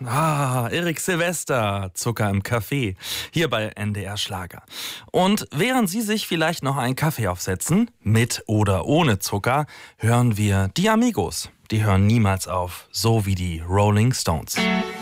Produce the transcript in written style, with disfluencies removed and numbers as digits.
Erik Silvester, Zucker im Kaffee, hier bei NDR Schlager. Und während Sie sich vielleicht noch einen Kaffee aufsetzen, mit oder ohne Zucker, hören wir die Amigos. Die hören niemals auf, so wie die Rolling Stones.